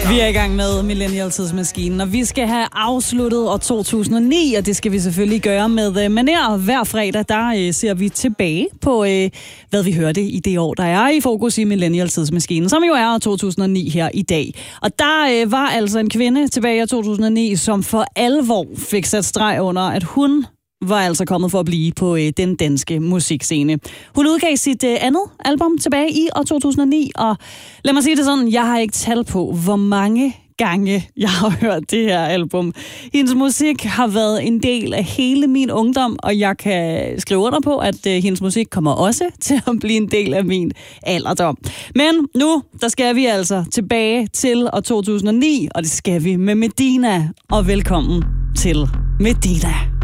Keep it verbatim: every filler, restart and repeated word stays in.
Vi er i gang med Millennial-tidsmaskinen, og vi skal have afsluttet år to tusind og ni, og det skal vi selvfølgelig gøre med manér. Hver fredag, der øh, ser vi tilbage på, øh, hvad vi hørte i det år, der er i fokus i Millennial-tidsmaskinen, som jo er år to tusind og ni her i dag. Og der øh, var altså en kvinde tilbage i to tusind og ni, som for alvor fik sat streg under, at hun var altså kommet for at blive på øh, den danske musikscene. Hun udgav sit øh, andet album tilbage i år to tusind og ni, og lad mig sige det sådan, jeg har ikke tal på, hvor mange gange jeg har hørt det her album. Hendes musik har været en del af hele min ungdom, og jeg kan skrive under på, at øh, hendes musik kommer også til at blive en del af min alderdom. Men nu, der skal vi altså tilbage til år to tusind og ni, og det skal vi med Medina, og velkommen til Medina.